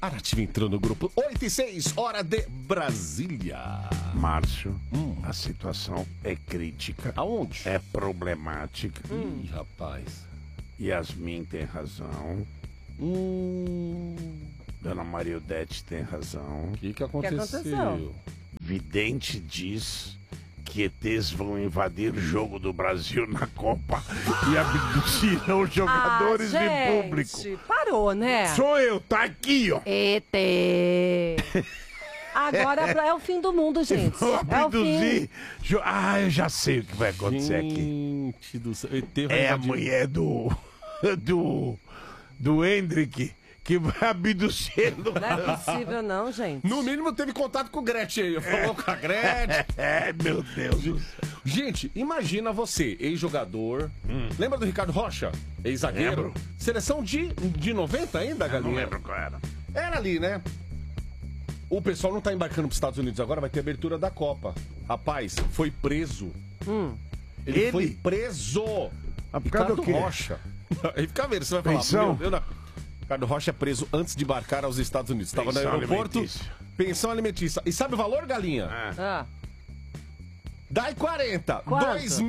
A Nativa entrou no grupo 8 e 6, hora de Brasília. Márcio, a situação é crítica. Aonde? É problemática. Ih, rapaz. Yasmin tem razão. Dona Mariodete tem razão. O que aconteceu? Vidente diz que ETs vão invadir o jogo do Brasil na Copa e abduzirão jogadores de público. Parou, né? Sou eu, tá aqui, ó. ET. Agora é o fim do mundo, gente. Vou É o fim. abduzir. Eu já sei o que vai acontecer aqui. Gente do céu. ET vai É a invadir. mulher do Hendrick que vai abduzir. Não é possível, não, gente. No mínimo teve contato com o Gretchen aí. Falou com a Gretchen. Meu Deus do céu. Gente, imagina você, ex-jogador. Lembra do Ricardo Rocha? Ex-zagueiro? Lembro. Seleção de 90 ainda, Eu Galinha? não lembro qual era. Era ali, né? O pessoal não tá embarcando pros Estados Unidos agora, vai ter abertura da Copa. Rapaz, foi preso. Ele foi preso. Por causa do quê? Rocha. Aí fica vendo, você vai falar. Pensão? Meu Deus, não. Ricardo Rocha é preso antes de embarcar aos Estados Unidos. Estava no Pensão aeroporto. alimentícia. Pensão alimentícia. E sabe o valor, Galinha? Ah, Dai 40. Quanto?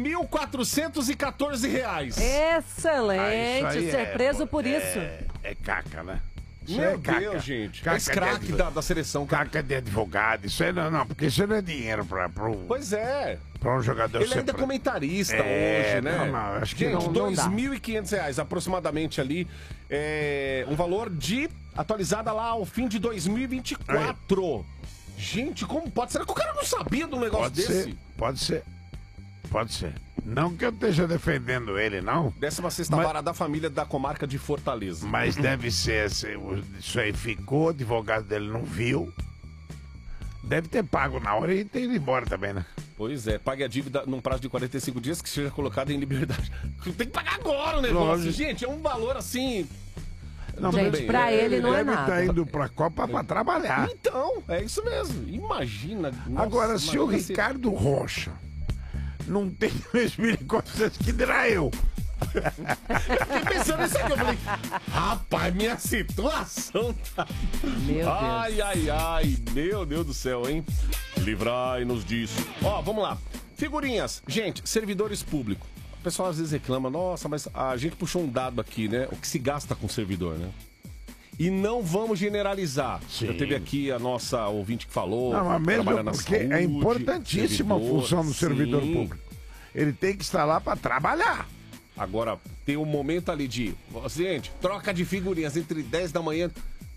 R$2.414. excelente isso aí ser preso por isso. É caca, né? Isso Meu é caca. Deus, gente. Caca Esse craque de- da seleção. Cara. Caca de advogado. Isso aí não, porque isso não é dinheiro pra Pois é. um jogador Ele ser ainda é preso. comentarista É, hoje, né? não, acho que gente, não dá. R$2.500 aproximadamente ali. Um valor de atualizada lá ao fim de 2024. Gente, como pode? Será que o cara não sabia de um negócio desse? Pode ser. Não que eu esteja defendendo ele, não. 16ª Mas- vara da família da comarca de Fortaleza. Mas deve ser, isso aí ficou, o advogado dele não viu. Deve ter pago na hora e ter ido embora também, né? Pois é, pague a dívida num prazo de 45 dias que seja colocado em liberdade. Tem que pagar agora o negócio. Lógico. Gente, é um valor assim... Não, Gente, tudo bem. pra ele não é deve nada. estar indo pra Copa pra trabalhar. Então, é isso mesmo. Imagina. nossa, Agora, se o imagina se- Ricardo Rocha não tem 2.400, que dirá eu? Fiquei pensando nisso aqui, eu falei, rapaz, minha situação tá... Meu Deus. Ai, meu Deus do céu, hein? Livrai-nos disso. Ó, vamos lá. Figurinhas. Gente, servidores públicos. O pessoal às vezes reclama, nossa, mas a gente puxou um dado aqui, né? O que se gasta com servidor, né? E não vamos generalizar. Sim. Já teve aqui a nossa ouvinte que falou. Não, mas mesmo trabalha na porque saúde, é importantíssima a servidor, função do servidor sim. público. Ele tem que estar lá pra trabalhar. Agora, tem um momento ali de... Gente, troca de figurinhas entre 10 da manhã...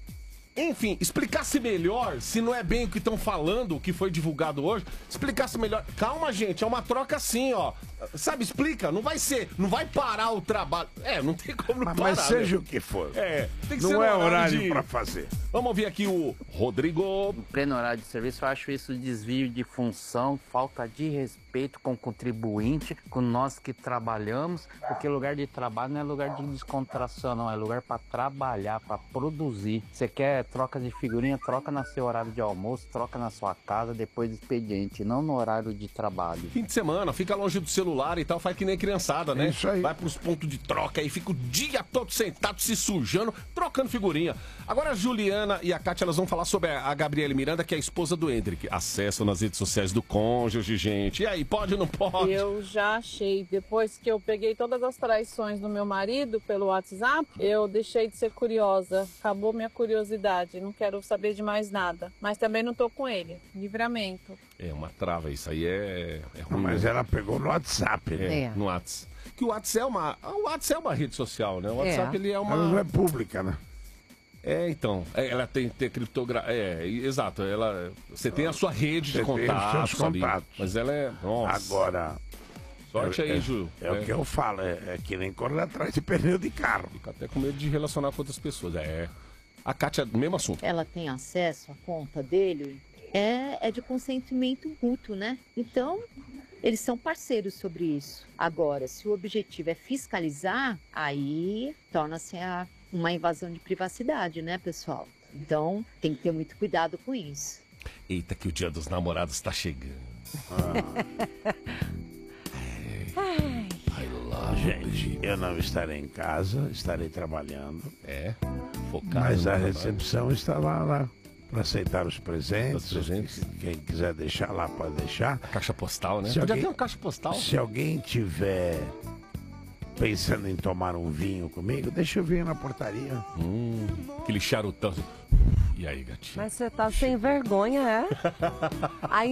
Enfim, explicasse melhor, se não é bem o que estão falando, o que foi divulgado hoje, explicasse melhor. Calma, gente, é uma troca assim, ó. Sabe, explica, não vai parar o trabalho. Não tem como não parar. Mas seja né? o que for. Tem que Não ser no é horário de... pra fazer. Vamos ouvir aqui o Rodrigo. Em pleno horário de serviço, eu acho isso desvio de função, falta de respeito com o contribuinte, com nós que trabalhamos, porque lugar de trabalho não é lugar de descontração, não, é lugar para trabalhar, para produzir. Você quer troca de figurinha, troca no seu horário de almoço, troca na sua casa, depois do expediente, não no horário de trabalho. Fim de semana, fica longe do celular e tal, faz que nem criançada, né? É isso aí. Vai pros pontos de troca aí, fica o dia todo sentado, se sujando, trocando figurinha. Agora a Juliana e a Kátia, elas vão falar sobre a Gabriele Miranda, que é a esposa do Hendrick. Acesso nas redes sociais do cônjuge, gente. E aí, pode ou não pode? Eu já achei, depois que eu peguei todas as traições do meu marido pelo WhatsApp, eu deixei de ser curiosa. Acabou minha curiosidade, não quero saber de mais nada. Mas também não tô com ele. Livramento. É uma trava, isso aí é ruim. Mas né? ela pegou no WhatsApp, né? É. No WhatsApp. Que o WhatsApp é uma rede social, né? O WhatsApp, ele é Ela não uma... é pública, né? Então, ela tem criptografia. Exato. Você tem a sua rede de Você tem os contatos seus ali. contatos. Mas ela é. Nossa. Agora, Sorte aí, Ju. é o que eu falo, é que nem correr atrás de pneu de carro. Fica até com medo de relacionar com outras pessoas. A Kátia, mesmo assunto. Ela tem acesso à conta dele, é de consentimento mútuo, né? Então, eles são parceiros sobre isso. Agora, se o objetivo é fiscalizar, aí torna-se uma invasão de privacidade, né, pessoal? Então, tem que ter muito cuidado com isso. Eita, que o dia dos namorados tá chegando. Ai lá. Gente, eu não estarei em casa, estarei trabalhando. É, focado. Mas no a trabalho. recepção está lá para aceitar os presentes. Os presentes. Quem quiser deixar lá, pode deixar. Caixa postal, né? Se Podia alguém- ter uma caixa postal. Se alguém tiver pensando em tomar um vinho comigo, deixa o vinho na portaria. Aquele charutão. E aí, gatinho? Mas você tá sem vergonha, é? Aí